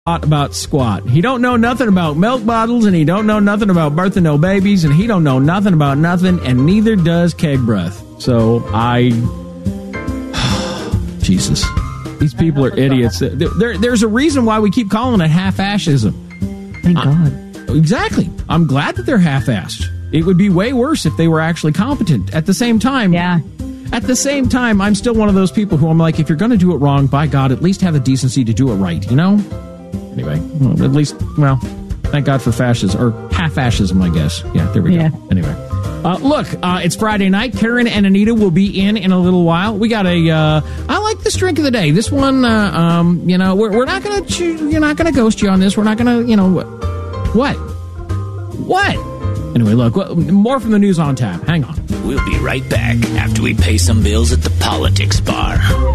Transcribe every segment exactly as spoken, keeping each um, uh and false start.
about squat. He don't know nothing about milk bottles, and he don't know nothing about birthing no babies, and he don't know nothing about nothing, and neither does Keg Breath. So I... Jesus. These people are idiots. There, there, there's a reason why we keep calling it half-assism. Thank uh, God. Exactly. I'm glad that they're half-assed. It would be way worse if they were actually competent. At the same time... Yeah. At the same time, I'm still one of those people who I'm like, if you're going to do it wrong, by God, at least have the decency to do it right, you know? Anyway, well, at least, well, thank God for fascism, or half-fascism, I guess. Yeah, there we yeah. go. Anyway. Uh, look, uh, it's Friday night. Karen and Anita will be in in a little while. We got a, uh, I like this drink of the day. This one, uh, um, you know, we're, we're not going to, you're not going to ghost you on this. We're not going to, you know, what? What? Anyway, look, more from the news on tap. Hang on. We'll be right back after we pay some bills at the politics bar.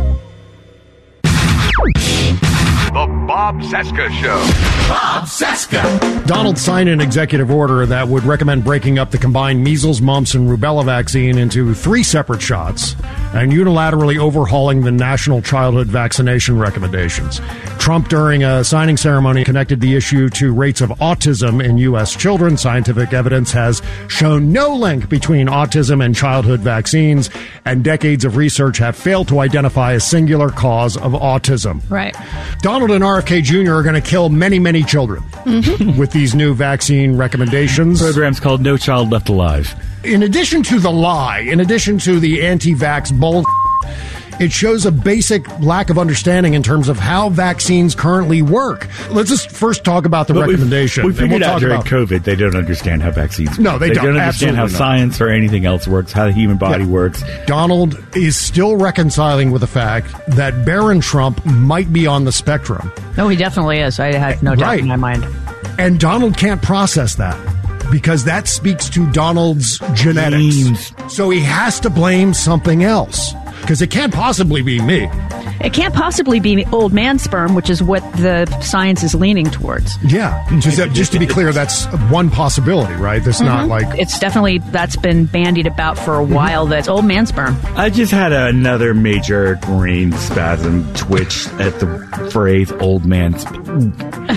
The Bob Cesca Show. Bob Cesca. Donald signed an executive order that would recommend breaking up the combined measles, mumps, and rubella vaccine into three separate shots and unilaterally overhauling the national childhood vaccination recommendations. Trump, during a signing ceremony, connected the issue to rates of autism in U S children. Scientific evidence has shown no link between autism and childhood vaccines, and decades of research have failed to identify a singular cause of autism. Right. Donald and R F K Junior are going to kill many, many children mm-hmm. with these new vaccine recommendations. The program's called No Child Left Alive. In addition to the lie, in addition to the anti-vax bull, it shows a basic lack of understanding in terms of how vaccines currently work. Let's just first talk about the but recommendation. We figured we'll out during about, COVID they don't understand how vaccines work. No, they, they don't. don't understand how not. science or anything else works, how the human body yeah. works. Donald is still reconciling with the fact that Barron Trump might be on the spectrum. No, he definitely is. I have no doubt right. in my mind. And Donald can't process that, because that speaks to Donald's genetics. Genes. So he has to blame something else, because it can't possibly be me. It can't possibly be old man sperm, which is what the science is leaning towards. Yeah. Just, just to be clear, that's one possibility, right? That's mm-hmm. not like... It's definitely, that's been bandied about for a while, mm-hmm. that's old man sperm. I just had another major brain spasm twitch at the phrase old man sperm.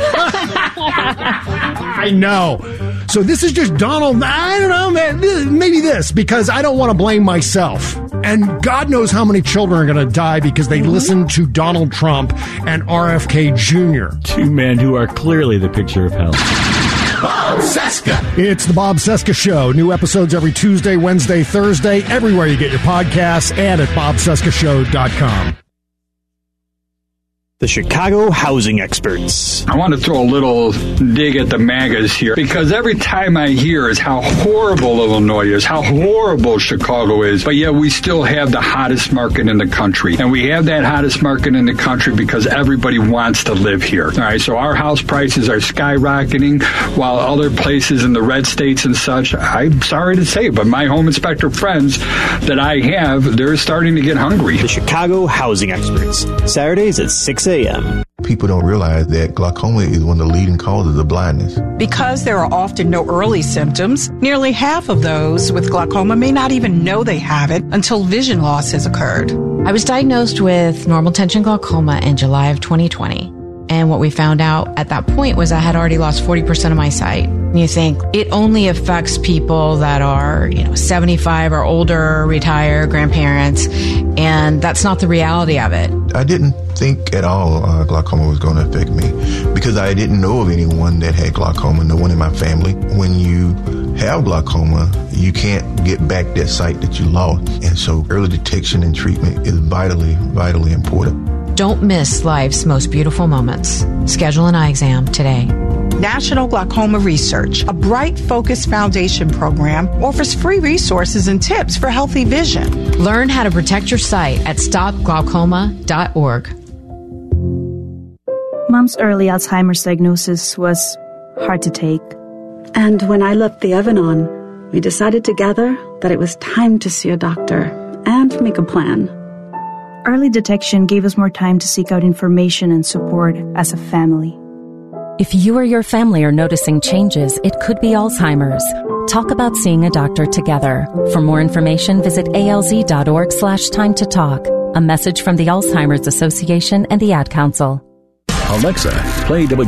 I know. So this is just Donald, I don't know, man, maybe this, because I don't want to blame myself. And God knows how many children are going to die because they mm-hmm. listen to Donald Trump and R F K Junior Two men who are clearly the picture of hell. Bob Cesca. It's the Bob Cesca Show. New episodes every Tuesday, Wednesday, Thursday, everywhere you get your podcasts, and at bob cesca show dot com. The Chicago housing experts. I want to throw a little dig at the MAGAs here, because every time I hear is how horrible Illinois is, how horrible Chicago is, but yet we still have the hottest market in the country. And we have that hottest market in the country because everybody wants to live here. All right, so our house prices are skyrocketing, while other places in the red states and such, I'm sorry to say, but my home inspector friends that I have, they're starting to get hungry. The Chicago housing experts. Saturdays at six a.m. People don't realize that glaucoma is one of the leading causes of blindness. Because there are often no early symptoms, nearly half of those with glaucoma may not even know they have it until vision loss has occurred. I was diagnosed with normal tension glaucoma in July of twenty twenty. And what we found out at that point was I had already lost forty percent of my sight. And you think it only affects people that are, you know, seventy-five or older, retired, grandparents, and that's not the reality of it. I didn't think at all uh, glaucoma was going to affect me because I didn't know of anyone that had glaucoma, no one in my family. When you have glaucoma, you can't get back that sight that you lost. And so early detection and treatment is vitally, vitally important. Don't miss life's most beautiful moments. Schedule an eye exam today. National Glaucoma Research, a Bright Focus Foundation program, offers free resources and tips for healthy vision. Learn how to protect your sight at stop glaucoma dot org. Mom's early Alzheimer's diagnosis was hard to take. And when I left the Evan-On, we decided together that it was time to see a doctor and make a plan. Early detection gave us more time to seek out information and support as a family. If you or your family are noticing changes, it could be Alzheimer's. Talk about seeing a doctor together. For more information, visit alz.org slash time to talk. A message from the Alzheimer's Association and the Ad Council. Alexa, play W